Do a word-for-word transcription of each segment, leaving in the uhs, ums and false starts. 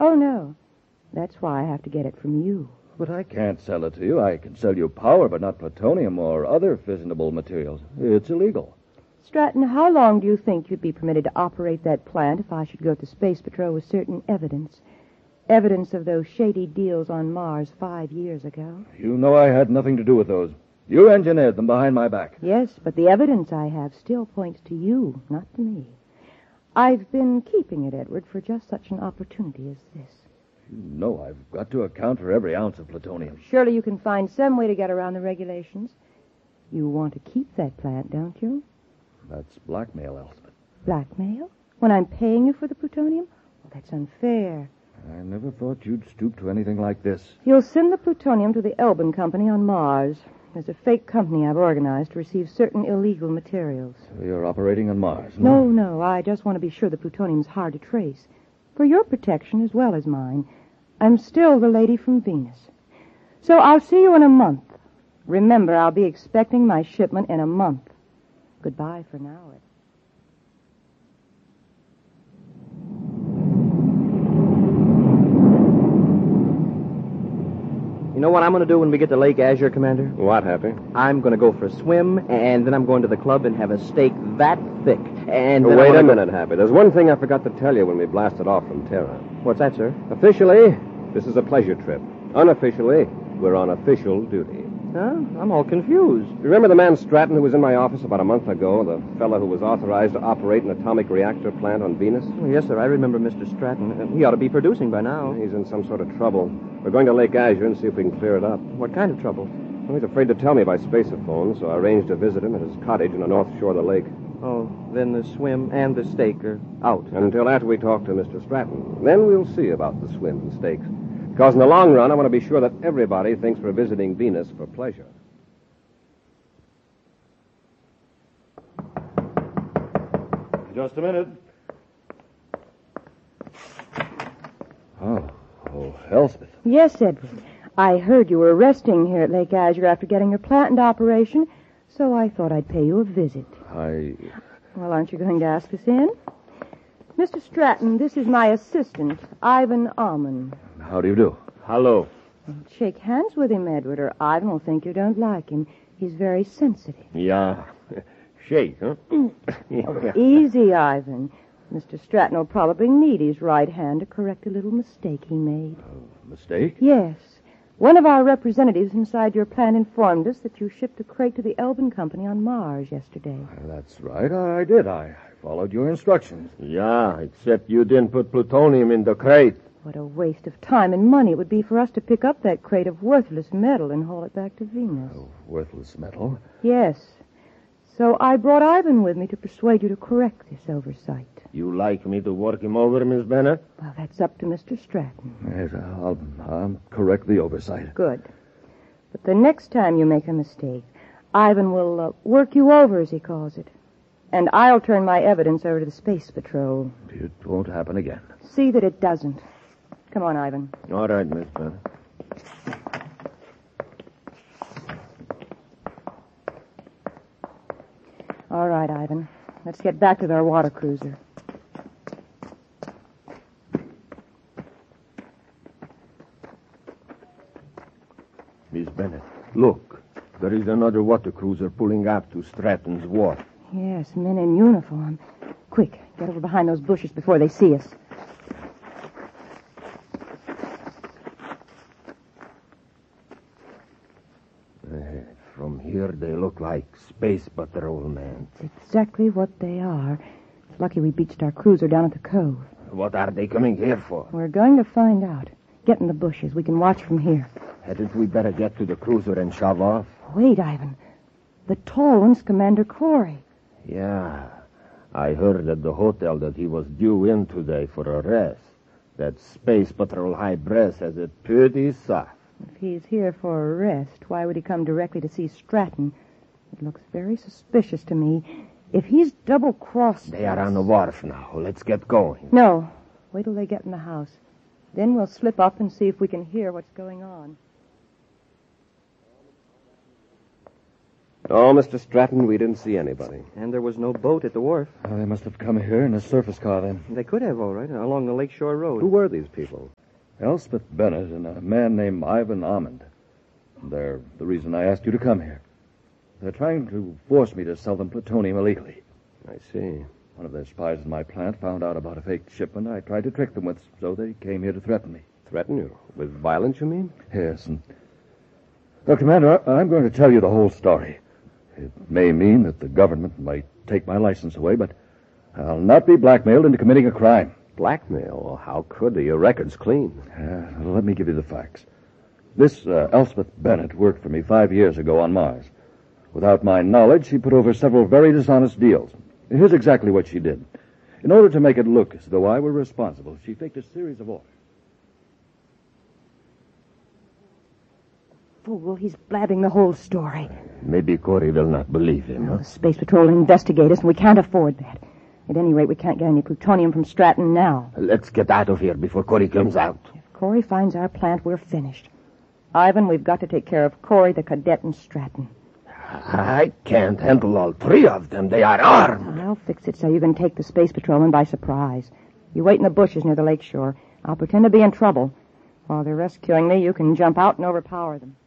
Oh, no. That's why I have to get it from you. But I can't sell it to you. I can sell you power, but not plutonium or other fissionable materials. It's illegal. Stratton, how long do you think you'd be permitted to operate that plant if I should go to Space Patrol with certain evidence? Evidence of those shady deals on Mars five years ago? You know I had nothing to do with those. You engineered them behind my back. Yes, but the evidence I have still points to you, not to me. I've been keeping it, Edward, for just such an opportunity as this. You know I've got to account for every ounce of plutonium. Surely you can find some way to get around the regulations. You want to keep that plant, don't you? That's blackmail, Elspeth. Blackmail? When I'm paying you for the plutonium? Well, that's unfair. I never thought you'd stoop to anything like this. You'll send the plutonium to the Elbin Company on Mars. There's a fake company I've organized to receive certain illegal materials. So you're operating on Mars, no? No, no. I just want to be sure the plutonium's hard to trace. For your protection as well as mine. I'm still the lady from Venus. So I'll see you in a month. Remember, I'll be expecting my shipment in a month. Goodbye for now, Ed. You know what I'm going to do when we get to Lake Azure, Commander? What, Happy? I'm going to go for a swim, and then I'm going to the club and have a steak that thick. And then Wait a go... minute, Happy. There's one thing I forgot to tell you when we blasted off from Terra. What's that, sir? Officially, this is a pleasure trip. Unofficially, we're on official duty. Huh? I'm all confused. You remember the man Stratton who was in my office about a month ago? The fellow who was authorized to operate an atomic reactor plant on Venus? Oh, yes, sir. I remember Mister Stratton. He ought to be producing by now. He's in some sort of trouble. We're going to Lake Azure and see if we can clear it up. What kind of trouble? Well, he's afraid to tell me by spaceophone, so I arranged to visit him at his cottage on the north shore of the lake. Oh, then the swim and the steak are out. Until after we talk to Mister Stratton. Then we'll see about the swim and steaks. Because in the long run, I want to be sure that everybody thinks we're visiting Venus for pleasure. Just a minute. Oh, oh, Elspeth. Yes, Edward. I heard you were resting here at Lake Azure after getting your plant into operation, so I thought I'd pay you a visit. I... Well, aren't you going to ask us in? Mister Stratton, this is my assistant, Ivan Alman. How do you do? Hello. Shake hands with him, Edward, or Ivan will think you don't like him. He's very sensitive. Yeah. Shake, huh? Oh, easy, Ivan. Mister Stratton will probably need his right hand to correct a little mistake he made. Uh, mistake? Yes. One of our representatives inside your plant informed us that you shipped a crate to the Elbin Company on Mars yesterday. Uh, that's right. I, I did. I, I followed your instructions. Yeah, except you didn't put plutonium in the crate. What a waste of time and money it would be for us to pick up that crate of worthless metal and haul it back to Venus. Oh, worthless metal? Yes. So I brought Ivan with me to persuade you to correct this oversight. You like me to work him over, Miss Bennett? Well, that's up to Mister Stratton. Yes, I'll, I'll correct the oversight. Good. But the next time you make a mistake, Ivan will uh, work you over, as he calls it. And I'll turn my evidence over to the Space Patrol. It won't happen again. See that it doesn't. Come on, Ivan. All right, Miss Bennett. All right, Ivan. Let's get back to our water cruiser. Miss Bennett, look. There is another water cruiser pulling up to Stratton's wharf. Yes, men in uniform. Quick, get over behind those bushes before they see us. Uh, from here, they look like space patrolmen. It's exactly what they are. It's lucky we beached our cruiser down at the cove. What are they coming here for? We're going to find out. Get in the bushes. We can watch from here. Hadn't we better get to the cruiser and shove off? Wait, Ivan. The tall one's Commander Corey. Yeah. I heard at the hotel that he was due in today for a rest. That Space Patrol High Brass has it pretty soft. If he's here for a rest, why would he come directly to see Stratton? It looks very suspicious to me. If he's double-crossed... They are on the wharf now. Let's get going. No. Wait till they get in the house. Then we'll slip up and see if we can hear what's going on. Oh, Mister Stratton, we didn't see anybody. And there was no boat at the wharf. Oh, they must have come here in a surface car then. They could have, all right, along the Lakeshore Road. Who were these people? Elspeth Bennett and a man named Ivan Almond. They're the reason I asked you to come here. They're trying to force me to sell them plutonium illegally. I see. One of their spies in my plant found out about a fake shipment I tried to trick them with, so they came here to threaten me. Threaten you? With violence, you mean? Yes, and... Well, Commander, I- I'm going to tell you the whole story. It may mean that the government might take my license away, but I'll not be blackmailed into committing a crime. Blackmail? Well, how could they? Your record's clean. Uh, let me give you the facts. This uh, Elspeth Bennett worked for me five years ago on Mars. Without my knowledge, she put over several very dishonest deals. Here's exactly what she did. In order to make it look as though I were responsible, she faked a series of orders. Fool, he's blabbing the whole story. Maybe Corey will not believe him, huh? The Space Patrol will investigate us, and we can't afford that. At any rate, we can't get any plutonium from Stratton now. Let's get out of here before Corey comes out. If Corey finds our plant, we're finished. Ivan, we've got to take care of Corey, the cadet, and Stratton. I can't handle all three of them. They are armed. I'll fix it so you can take the Space Patrolman by surprise. You wait in the bushes near the lakeshore. I'll pretend to be in trouble. While they're rescuing me, you can jump out and overpower them.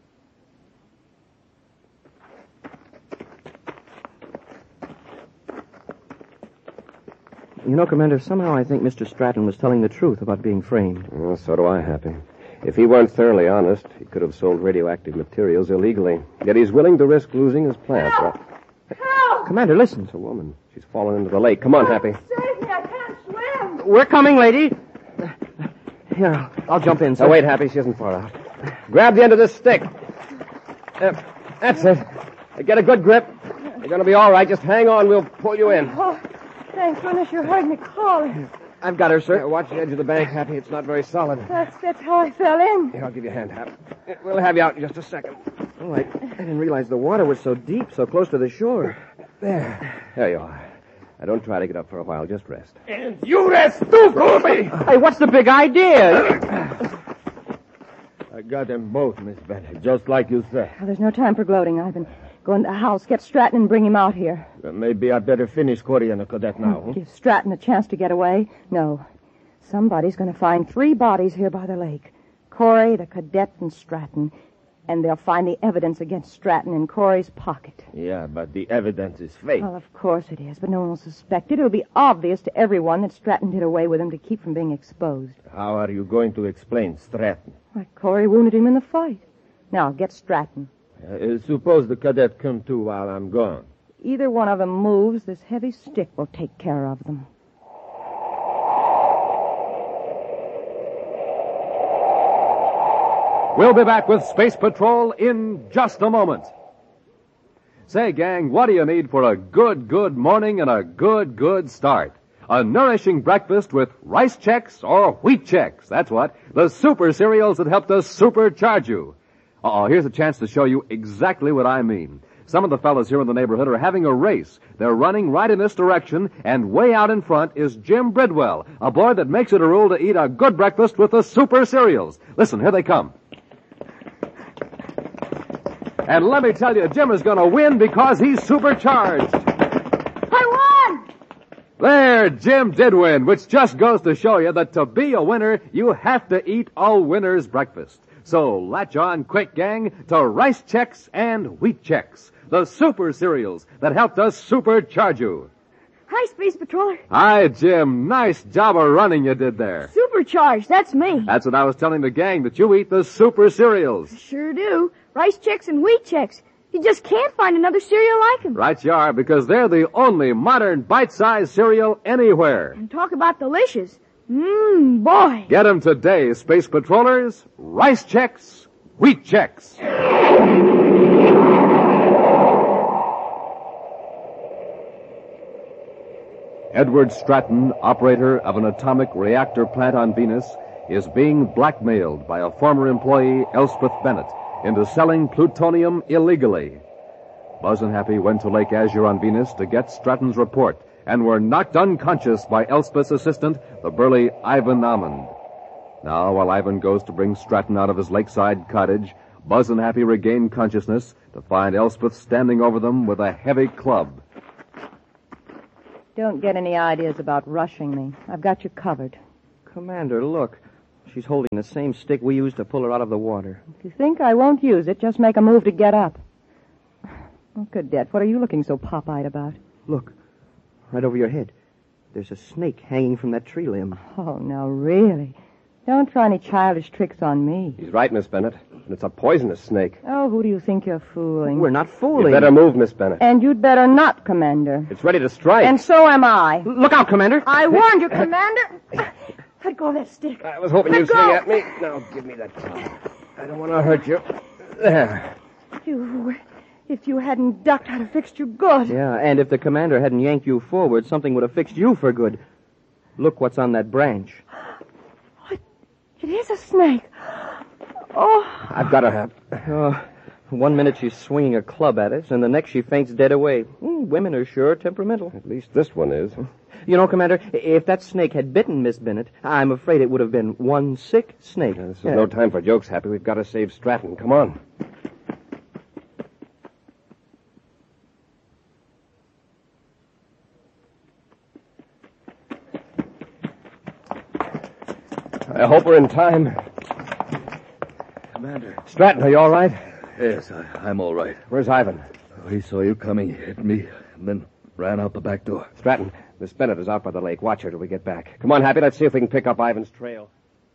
You know, Commander, somehow I think Mister Stratton was telling the truth about being framed. Well, so do I, Happy. If he weren't thoroughly honest, he could have sold radioactive materials illegally. Yet he's willing to risk losing his plant. Help! Right? Help! Commander, listen. It's a woman. She's fallen into the lake. Come on, Happy. Save me, I can't swim. We're coming, lady. Here, I'll, I'll jump in, sir. Now, wait, Happy. She isn't far out. Grab the end of this stick. Uh, that's it. Get a good grip. You're going to be all right. Just hang on. We'll pull you in. Oh, thank goodness you heard me calling. I've got her, sir. Uh, watch the edge of the bank, Happy. It's not very solid. That's, that's how I fell in. Here, I'll give you a hand, Hap. We'll have you out in just a second. Oh, I, I didn't realize the water was so deep, so close to the shore. There. There you are. Now, don't try to get up for a while. Just rest. And you rest too, Corey! Hey, what's the big idea? I got them both, Miss Bennett, just like you said. Oh, there's no time for gloating, Ivan. Go in the house, get Stratton, and bring him out here. Well, maybe I better finish Corey and the cadet now. Huh? Give Stratton a chance to get away. No. Somebody's going to find three bodies here by the lake. Corey, the cadet, and Stratton. And they'll find the evidence against Stratton in Corey's pocket. Yeah, but the evidence is fake. Well, of course it is, but no one will suspect it. It'll be obvious to everyone that Stratton did away with him to keep from being exposed. How are you going to explain Stratton? Why, Corey wounded him in the fight. Now, get Stratton. Uh, suppose the cadet come too while I'm gone. Either one of them moves, this heavy stick will take care of them. We'll be back with Space Patrol in just a moment. Say, gang, what do you need for a good, good morning and a good, good start? A nourishing breakfast with rice checks or wheat checks. That's what. The super cereals that help to supercharge you. Uh-oh, here's a chance to show you exactly what I mean. Some of the fellows here in the neighborhood are having a race. They're running right in this direction, and way out in front is Jim Bridwell, a boy that makes it a rule to eat a good breakfast with the super cereals. Listen, here they come. And let me tell you, Jim is going to win because he's supercharged. I won! There, Jim did win, which just goes to show you that to be a winner, you have to eat a winner's breakfast. So latch on quick, gang, to Rice Chex and Wheat Chex, the super cereals that help to supercharge you. Hi, Space Patroller. Hi, Jim. Nice job of running you did there. Supercharged, that's me. That's what I was telling the gang, that you eat the super cereals. Sure do. Rice Chex and Wheat Chex. You just can't find another cereal like them. Right you are, because they're the only modern bite-sized cereal anywhere. And talk about delicious. Mmm, boy. Get them today, Space Patrollers. Rice Chex, Wheat Chex. Edward Stratton, operator of an atomic reactor plant on Venus, is being blackmailed by a former employee, Elspeth Bennett, into selling plutonium illegally. Buzz and Happy went to Lake Azure on Venus to get Stratton's report and were knocked unconscious by Elspeth's assistant, the burly Ivan Almond. Now, while Ivan goes to bring Stratton out of his lakeside cottage, Buzz and Happy regain consciousness to find Elspeth standing over them with a heavy club. Don't get any ideas about rushing me. I've got you covered. Commander, look. She's holding the same stick we used to pull her out of the water. If you think I won't use it, just make a move to get up. Oh, Cadet, what are you looking so pop-eyed about? Look, right over your head. There's a snake hanging from that tree limb. Oh, now, really? Don't try any childish tricks on me. He's right, Miss Bennett. And it's a poisonous snake. Oh, who do you think you're fooling? We're not fooling. You better move, Miss Bennett. And you'd better not, Commander. It's ready to strike. And so am I. Look out, Commander. I warned you, Commander. Let go of that stick. I was hoping Let you'd go. swing at me. Now, give me that club. I don't want to hurt you. There. You, if you hadn't ducked, I'd have fixed you good. Yeah, and if the commander hadn't yanked you forward, something would have fixed you for good. Look what's on that branch. It is a snake. Oh. I've got to have. Oh, one minute she's swinging a club at us, and the next she faints dead away. Mm, women are sure temperamental. At least this one is. You know, Commander, if that snake had bitten Miss Bennett, I'm afraid it would have been one sick snake. Now, this is no time for jokes, Happy. We've got to save Stratton. Come on. I hope we're in time. Commander. Stratton, are you all right? Yes, I, I'm all right. Where's Ivan? Oh, he saw you coming, hit me, and then ran out the back door. Stratton, Miss Bennett is out by the lake. Watch her till we get back. Come on, Happy. Let's see if we can pick up Ivan's trail.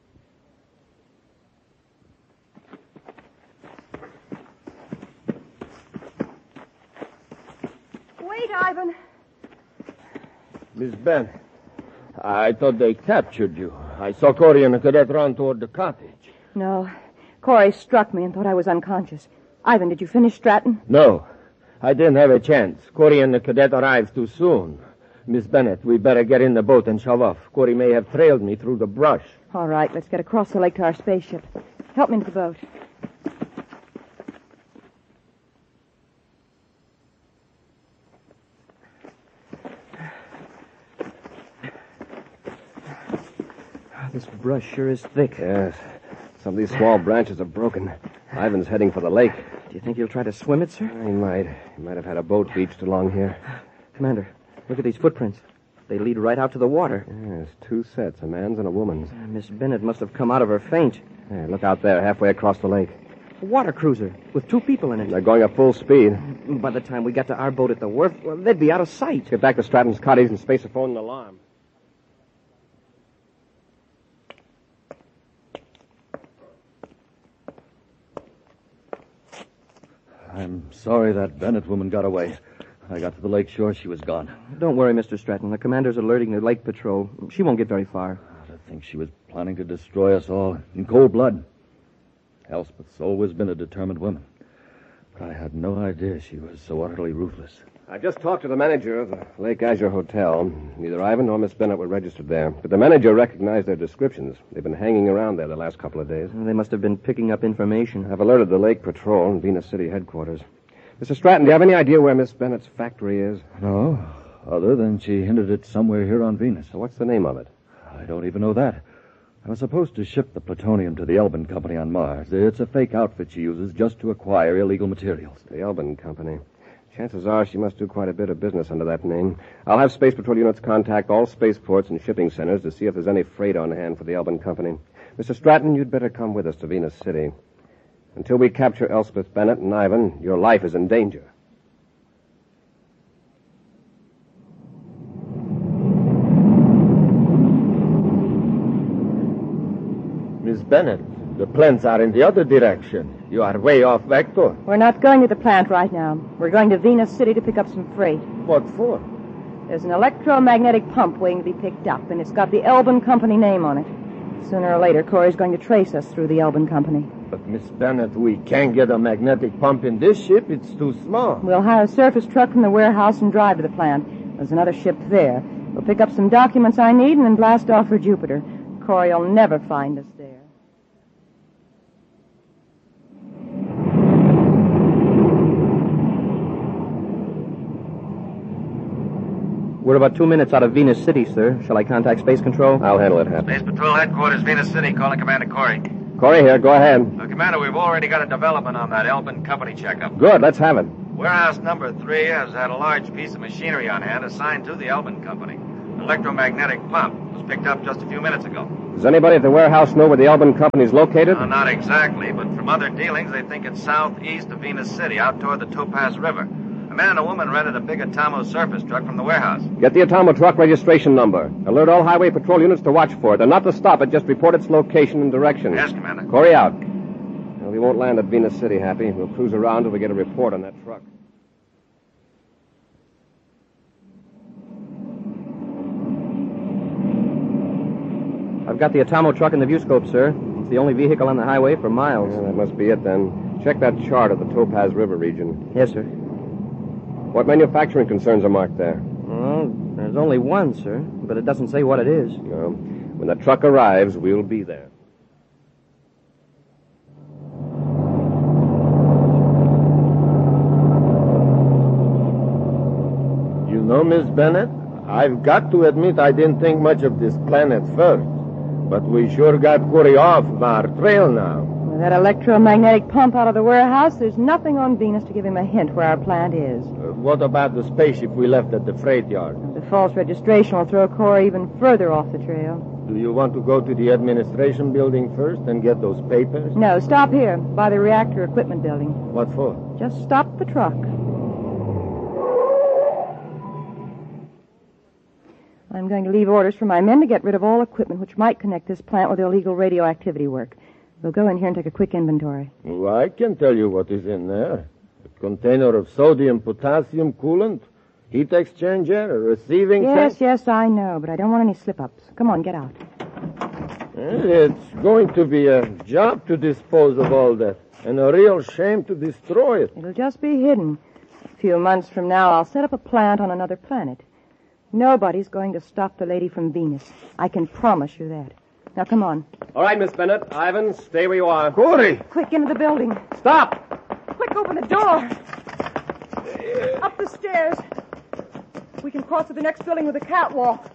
Wait, Ivan. Miss Ben, I thought they captured you. I saw Corey and the cadet run toward the cottage. No. Corey struck me and thought I was unconscious. Ivan, did you finish Stratton? No, I didn't have a chance. Corey and the cadet arrived too soon. Miss Bennett, we better get in the boat and shove off. Corey may have trailed me through the brush. All right, let's get across the lake to our spaceship. Help me into the boat. This brush sure is thick. Yes. Some of these small branches are broken. Ivan's heading for the lake. Do you think he'll try to swim it, sir? He might. He might have had a boat beached along here. Commander, look at these footprints. They lead right out to the water. Yes, two sets, a man's and a woman's. Uh, Miss Bennett must have come out of her faint. Hey, look out there, halfway across the lake. A water cruiser with two people in it. They're going at full speed. By the time we got to our boat at the wharf, well, they'd be out of sight. Let's get back to Stratton's cottage and space a phone and alarm. I'm sorry that Bennett woman got away. I got to the lake shore, she was gone. Don't worry, Mister Stratton. The commander's alerting the lake patrol. She won't get very far. I think she was planning to destroy us all in cold blood. Elspeth's always been a determined woman. But I had no idea she was so utterly ruthless. I just talked to the manager of the Lake Azure Hotel. Neither Ivan nor Miss Bennett were registered there. But the manager recognized their descriptions. They've been hanging around there the last couple of days. They must have been picking up information. I've alerted the Lake Patrol and Venus City headquarters. Mister Stratton, do you have any idea where Miss Bennett's factory is? No, other than she hinted it somewhere here on Venus. So what's the name of it? I don't even know that. I was supposed to ship the plutonium to the Elbin Company on Mars. It's a fake outfit she uses just to acquire illegal materials. The Elbin Company. Chances are she must do quite a bit of business under that name. I'll have Space Patrol units contact all spaceports and shipping centers to see if there's any freight on hand for the Elbin Company. Mister Stratton, you'd better come with us to Venus City. Until we capture Elspeth Bennett and Ivan, your life is in danger. Miss Bennett, the plants are in the other direction. You are way off vector. We're not going to the plant right now. We're going to Venus City to pick up some freight. What for? There's an electromagnetic pump waiting to be picked up, and it's got the Elbin Company name on it. Sooner or later, Corey's going to trace us through the Elbin Company. But, Miss Bennett, we can't get a magnetic pump in this ship. It's too small. We'll hire a surface truck from the warehouse and drive to the plant. There's another ship there. We'll pick up some documents I need and then blast off for Jupiter. Corey'll never find us there. We're about two minutes out of Venus City, sir. Shall I contact Space Control? I'll handle it, Hap. Space Patrol Headquarters, Venus City, calling Commander Corey. Corey here. Go ahead. Uh, Commander, we've already got a development on that Elbin Company checkup. Good. Let's have it. Warehouse number three has had a large piece of machinery on hand assigned to the Elbin Company. An electromagnetic pump was picked up just a few minutes ago. Does anybody at the warehouse know where the Elbin Company is located? Uh, not exactly, but from other dealings, they think it's southeast of Venus City, out toward the Topaz River. A man and a woman rented a big Atomo surface truck from the warehouse. Get the Atomo truck registration number. Alert all highway patrol units to watch for it, and not to stop it, just report its location and direction. Yes, Commander. Corey out. Well, we won't land at Venus City, Happy. We'll cruise around till we get a report on that truck. I've got the Atomo truck in the viewscope, sir. It's the only vehicle on the highway for miles. Yeah, that must be it, then. Check that chart of the Topaz River region. Yes, sir. What manufacturing concerns are marked there? Well, there's only one, sir, but it doesn't say what it is. No. When the truck arrives, we'll be there. You know, Miss Bennett, I've got to admit I didn't think much of this plan at first. But we sure got Corey off our trail now. With that electromagnetic pump out of the warehouse, there's nothing on Venus to give him a hint where our plant is. Uh, what about the spaceship we left at the freight yard? The false registration will throw Corey even further off the trail. Do you want to go to the administration building first and get those papers? No, stop here, by the reactor equipment building. What for? Just stop the truck. I'm going to leave orders for my men to get rid of all equipment which might connect this plant with illegal radioactivity work. We'll go in here and take a quick inventory. Well, I can tell you what is in there. A container of sodium-potassium coolant, heat exchanger, a receiving Yes, tank. yes, I know, but I don't want any slip-ups. Come on, get out. Well, it's going to be a job to dispose of all that, and a real shame to destroy it. It'll just be hidden. A few months from now, I'll set up a plant on another planet. Nobody's going to stop the lady from Venus. I can promise you that. Now, come on. All right, Miss Bennett. Ivan, stay where you are. Corey! Quick, into the building. Stop! Quick, open the door. Up the stairs. We can cross to the next building with a catwalk.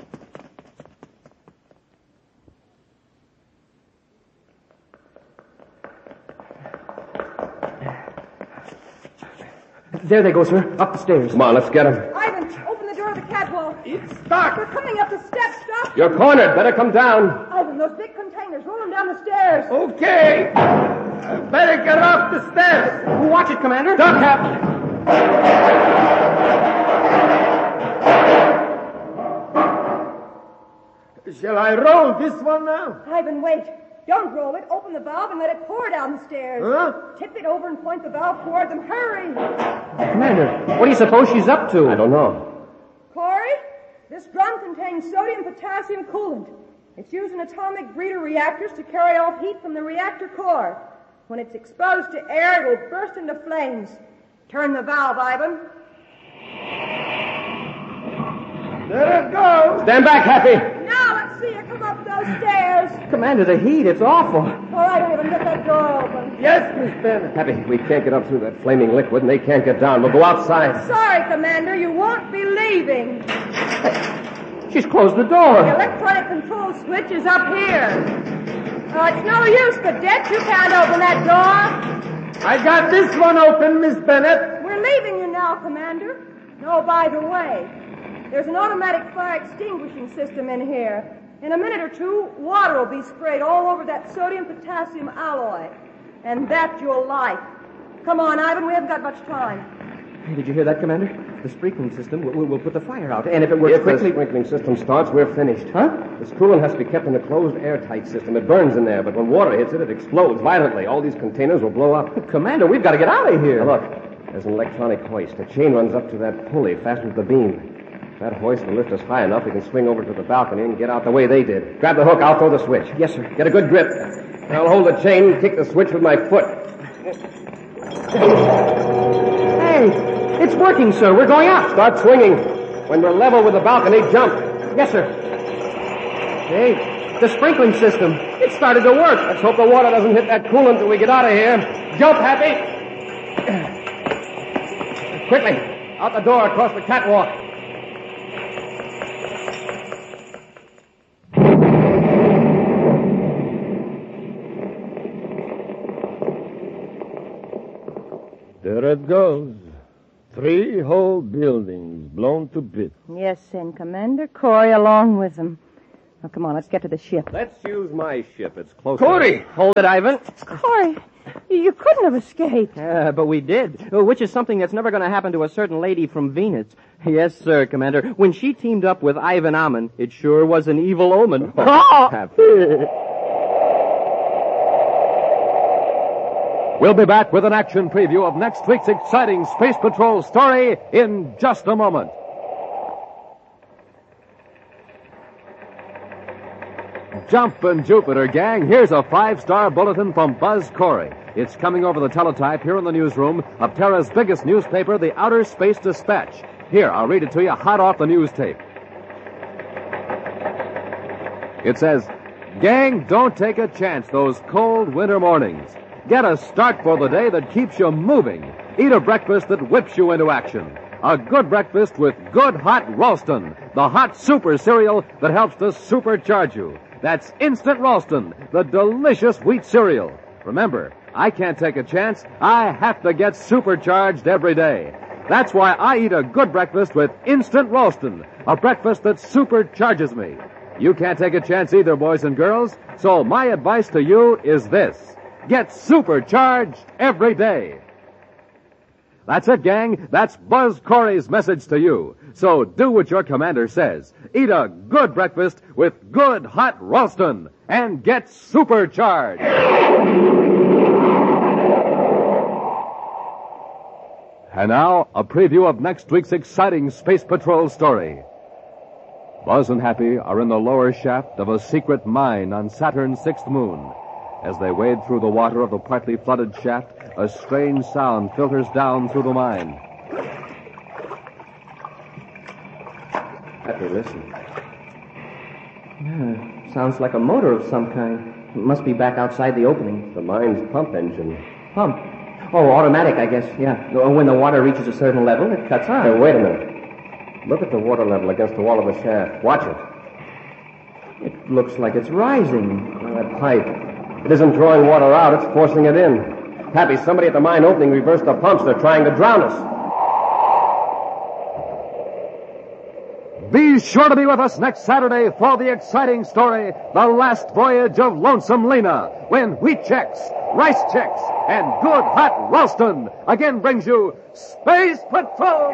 There they go, sir. Up the stairs. Come on, let's get him. Ivan, open the door of the catwalk. It's stuck. They're coming up the steps. Stop. You're cornered. Better come down. Ivan, those big containers. Roll them down the stairs. Okay. Better get off the steps. Watch it, Commander. Duck, Hap. Shall I roll this one now? Ivan, wait. Don't roll it. Open the valve and let it pour down the stairs. Huh? Tip it over and point the valve toward them. Hurry. Commander, what do you suppose she's up to? I don't know. Corey, this drum contains sodium-potassium coolant. It's used in atomic breeder reactors to carry off heat from the reactor core. When it's exposed to air, it will burst into flames. Turn the valve, Ivan. There it goes. Stand back, Happy. Now let's see you come up those stairs. Commander, the heat, it's awful. All right, Ivan, get that door open. Yes, Miss Bennett. Happy, we can't get up through that flaming liquid, and they can't get down. We'll go outside. Sorry, Commander, you won't be leaving. She's closed the The door. electronic control switch is up here. Oh, it's no use, cadet. You can't open that door. I got this one open, Miss Bennett. We're leaving you now, Commander. Oh, by the way, there's an automatic fire extinguishing system in here. In a minute or two, water will be sprayed all over that sodium-potassium alloy. And that you'll like. Come on, Ivan, we haven't got much time. Hey, did you hear that, Commander? The sprinkling system will, will put the fire out. And if it works If quickly... the sprinkling system starts, we're finished. Huh? This coolant has to be kept in a closed, airtight system. It burns in there, but when water hits it, it explodes violently. All these containers will blow up. Commander, we've got to get out of here. Now look, there's an electronic hoist. A chain runs up to that pulley fastened to the beam. That hoist will lift us high enough we can swing over to the balcony and get out the way they did. Grab the hook, I'll throw the switch. Yes, sir. Get a good grip. I'll hold the chain and kick the switch with my foot. Hey, it's working, sir. We're going up. Start swinging. When we're level with the balcony, jump. Yes, sir. Hey, the sprinkling system. It started to work. Let's hope the water doesn't hit that coolant till we get out of here. Jump, Happy. Quickly. Out the door across the catwalk. There it goes. Three whole buildings blown to bits. Yes, and Commander Corey along with them. Now, come on, let's get to the ship. Let's use my ship. It's closer. Corey! Hold it, Ivan. Corey, you, you couldn't have escaped. Uh, but we did, uh, which is something that's never going to happen to a certain lady from Venus. Yes, sir, Commander. When she teamed up with Ivan Ammon, it sure was an evil omen. We'll be back with an action preview of next week's exciting Space Patrol story in just a moment. Jumpin' Jupiter, gang. Here's a five-star bulletin from Buzz Corey. It's coming over the teletype here in the newsroom of Terra's biggest newspaper, the Outer Space Dispatch. Here, I'll read it to you hot off the news tape. It says, gang, don't take a chance those cold winter mornings. Get a start for the day that keeps you moving. Eat a breakfast that whips you into action. A good breakfast with good hot Ralston, the hot super cereal that helps to supercharge you. That's Instant Ralston, the delicious wheat cereal. Remember, I can't take a chance. I have to get supercharged every day. That's why I eat a good breakfast with Instant Ralston, a breakfast that supercharges me. You can't take a chance either, boys and girls, so my advice to you is this. Get supercharged every day. That's it, gang. That's Buzz Corey's message to you. So do what your commander says. Eat a good breakfast with good hot Ralston and get supercharged. And now, a preview of next week's exciting Space Patrol story. Buzz and Happy are in the lower shaft of a secret mine on Saturn's sixth moon. As they wade through the water of the partly flooded shaft, a strange sound filters down through the mine. Happy, listen. Yeah, sounds like a motor of some kind. It must be back outside the opening. The mine's pump engine. Pump? Oh, automatic, I guess, yeah. When the water reaches a certain level, it cuts on. Hey, wait a minute. Look at the water level against the wall of the shaft. Watch it. It looks like it's rising. Well, that pipe. It isn't drawing water out, it's forcing it in. Happy, somebody at the mine opening reversed the pumps. They're trying to drown us. Be sure to be with us next Saturday for the exciting story, The Last Voyage of Lonesome Lena, when Wheat Chex, Rice Chex, and Good Hot Ralston again brings you Space Patrol!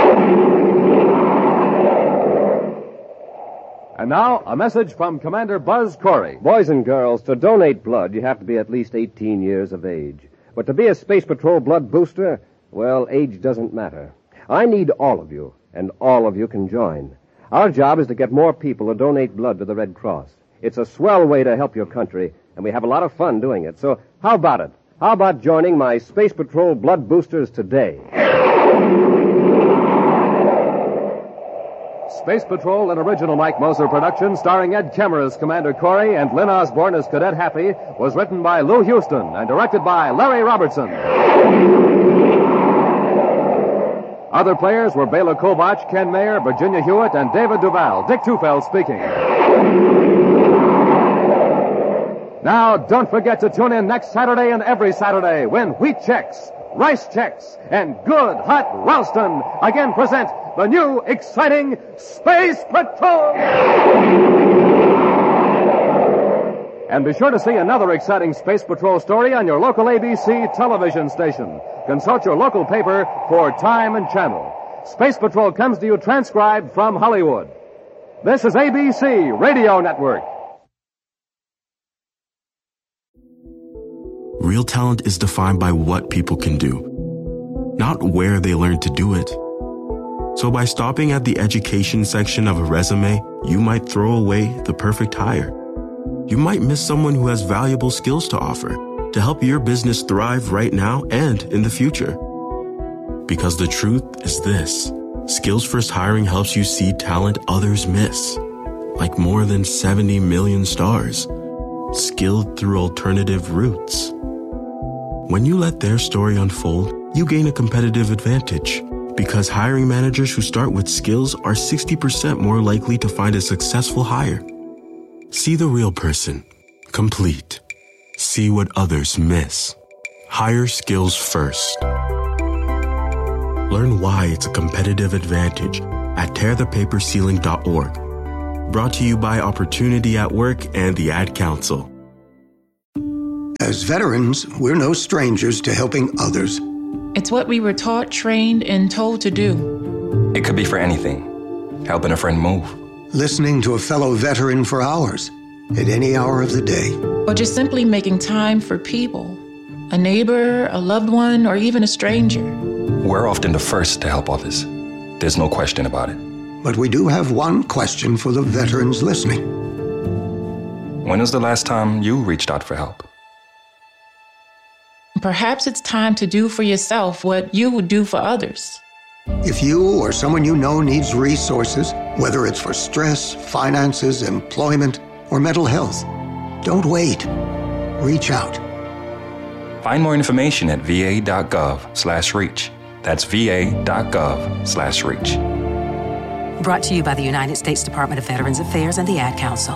And now, a message from Commander Buzz Corey. Boys and girls, to donate blood, you have to be at least eighteen years of age. But to be a Space Patrol blood booster, well, age doesn't matter. I need all of you, and all of you can join. Our job is to get more people to donate blood to the Red Cross. It's a swell way to help your country, and we have a lot of fun doing it. So how about it? How about joining my Space Patrol blood boosters today? Space Patrol, an original Mike Moser production starring Ed Kemmer as Commander Corey and Lynn Osborne as Cadet Happy, was written by Lou Houston and directed by Larry Robertson. Other players were Bela Kovach, Ken Mayer, Virginia Hewitt, and David Duval. Dick Tufeld speaking. Now, don't forget to tune in next Saturday and every Saturday when Wheat Chex, Rice Chex, and Good Hot Ralston again present the new, exciting Space Patrol! And be sure to see another exciting Space Patrol story on your local A B C television station. Consult your local paper for time and channel. Space Patrol comes to you transcribed from Hollywood. This is A B C Radio Network. Real talent is defined by what people can do, not where they learn to do it. So by stopping at the education section of a resume, you might throw away the perfect hire. You might miss someone who has valuable skills to offer to help your business thrive right now and in the future. Because the truth is this: Skills First Hiring helps you see talent others miss, like more than seventy million stars, skilled through alternative routes. When you let their story unfold, you gain a competitive advantage, because hiring managers who start with skills are sixty percent more likely to find a successful hire. See the real person, complete. See what others miss. Hire skills first. Learn why it's a competitive advantage at tear the paper ceiling dot org. Brought to you by Opportunity at Work and the Ad Council. As veterans, we're no strangers to helping others. It's what we were taught, trained, and told to do. It could be for anything. Helping a friend move. Listening to a fellow veteran for hours, at any hour of the day. Or just simply making time for people. A neighbor, a loved one, or even a stranger. We're often the first to help others. There's no question about it. But we do have one question for the veterans listening. When was the last time you reached out for help? Perhaps it's time to do for yourself what you would do for others. If you or someone you know needs resources, whether it's for stress, finances, employment, or mental health, don't wait. Reach out. Find more information at va.gov slash reach. That's va.gov slash reach. Brought to you by the United States Department of Veterans Affairs and the Ad Council.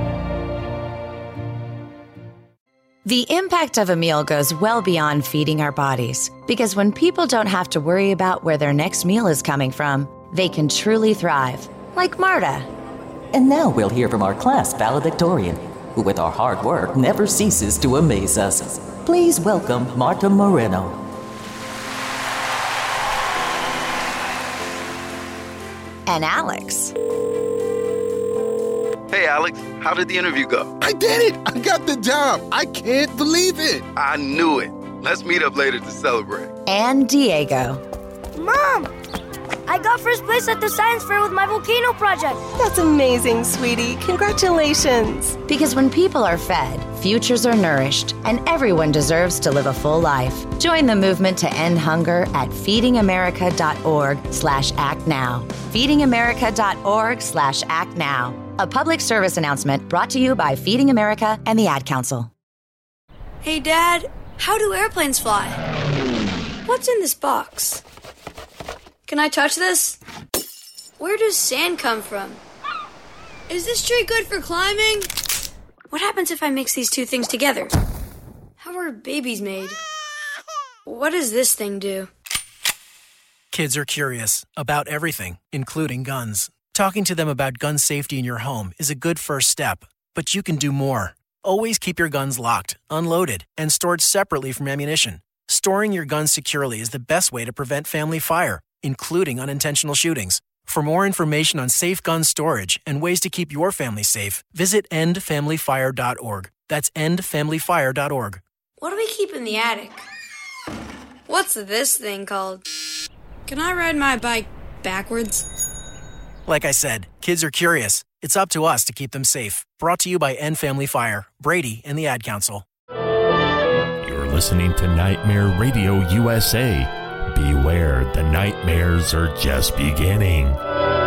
The impact of a meal goes well beyond feeding our bodies, because when people don't have to worry about where their next meal is coming from, they can truly thrive, like Marta. And now we'll hear from our class valedictorian, who with our hard work never ceases to amaze us. Please welcome Marta Moreno. And Alex. Hey, Alex, how did the interview go? I did it! I got the job! I can't believe it! I knew it. Let's meet up later to celebrate. And Diego. Mom! I got first place at the science fair with my volcano project. That's amazing, sweetie. Congratulations. Because when people are fed, futures are nourished, and everyone deserves to live a full life. Join the movement to end hunger at feedingamerica.org slash act now. feedingamerica.org slash act now. A public service announcement brought to you by Feeding America and the Ad Council. Hey, Dad, how do airplanes fly? What's in this box? Can I touch this? Where does sand come from? Is this tree good for climbing? What happens if I mix these two things together? How are babies made? What does this thing do? Kids are curious about everything, including guns. Talking to them about gun safety in your home is a good first step, but you can do more. Always keep your guns locked, unloaded, and stored separately from ammunition. Storing your guns securely is the best way to prevent family fire, including unintentional shootings. For more information on safe gun storage and ways to keep your family safe, visit end family fire dot org. That's end family fire dot org. What do we keep in the attic? What's this thing called? Can I ride my bike backwards? Like I said, kids are curious. It's up to us to keep them safe. Brought to you by End Family Fire, Brady, and the Ad Council. You're listening to Nightmare Radio U S A. Beware, the nightmares are just beginning.